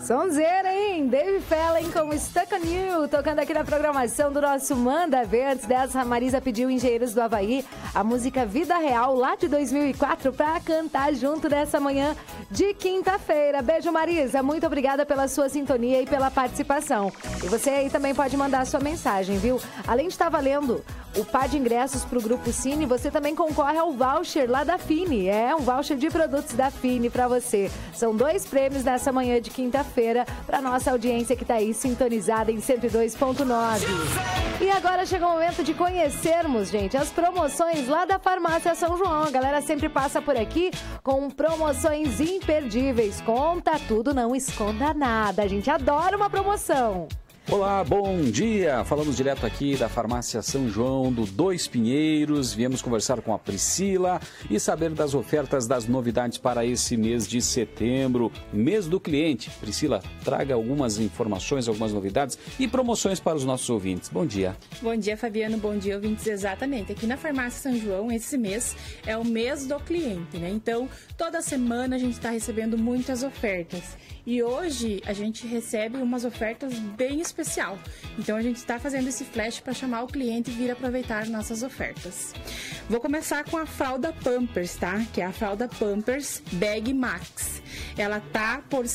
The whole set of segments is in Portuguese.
Sonzeira, hein? Dave Fallon com Stuck on You, tocando aqui na programação do nosso Manda Verdes. Dessa, a Marisa pediu Engenheiros do Havaí, a música Vida Real, lá de 2004, pra cantar junto nessa manhã de quinta-feira. Beijo, Marisa. Muito obrigada pela sua sintonia e pela participação. E você aí também pode mandar a sua mensagem, viu? Além de estar valendo o par de ingressos pro Grupo Cine, você também concorre ao voucher lá da Fini. É um voucher de produtos da Fini pra você. São 2 prêmios nessa manhã de quinta-feira pra nossa audiência que tá aí sintonizada em 102.9. E agora chegou o momento de conhecermos, gente, as promoções lá da Farmácia São João. A galera sempre passa por aqui com promoções imperdíveis. Conta tudo, não esconda nada. A gente adora uma promoção. Olá, bom dia! Falamos direto aqui da Farmácia São João, do Dois Pinheiros. Viemos conversar com a Priscila e saber das ofertas, das novidades para esse mês de setembro, mês do cliente. Priscila, traga algumas informações, algumas novidades e promoções para os nossos ouvintes. Bom dia. Bom dia, Fabiano. Bom dia, ouvintes. Exatamente. Aqui na Farmácia São João, esse mês é o mês do cliente, né? Então, toda semana a gente está recebendo muitas ofertas. E hoje a gente recebe umas ofertas bem especial. Então a gente está fazendo esse flash para chamar o cliente e vir aproveitar nossas ofertas. Vou começar com a fralda Pampers, tá? Que é a fralda Pampers Bag Max. Ela tá por R$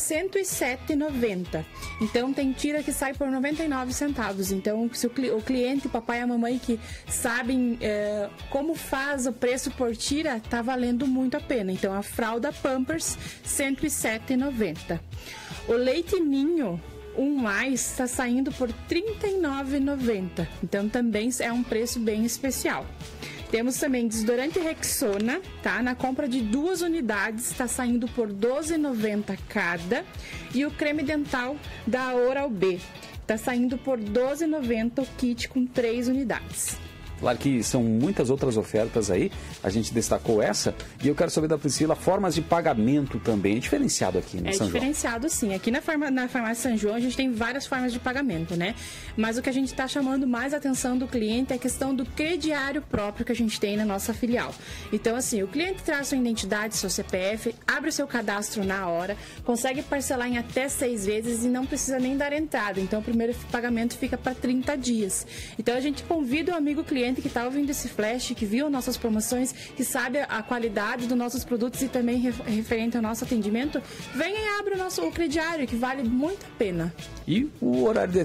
107,90. Então tem tira que sai por 99 centavos. Então se o cliente, o papai e a mamãe que sabem como faz o preço por tira, tá valendo muito a pena. Então a fralda Pampers R$ 107,90. O leite ninho 1+, está saindo por R$ 39,90. Então também é um preço bem especial. Temos também desodorante Rexona, tá? Na compra de 2 unidades está saindo por R$ 12,90 cada. E o creme dental da Oral-B está saindo por R$ 12,90 o kit com 3 unidades. Claro que são muitas outras ofertas aí, a gente destacou essa, e eu quero saber da Priscila, formas de pagamento também, é diferenciado aqui, né, São João? É diferenciado sim, aqui na Farmácia São João a gente tem várias formas de pagamento, né? Mas o que a gente está chamando mais a atenção do cliente é a questão do crediário próprio que a gente tem na nossa filial. Então assim, o cliente traz sua identidade, seu CPF, abre o seu cadastro na hora, consegue parcelar em até 6 vezes e não precisa nem dar entrada, então o primeiro pagamento fica para 30 dias. Então a gente convida o amigo cliente que está ouvindo esse flash, que viu nossas promoções, que sabe a qualidade dos nossos produtos e também referente ao nosso atendimento, venha e abre o crediário, que vale muito a pena. E o horário de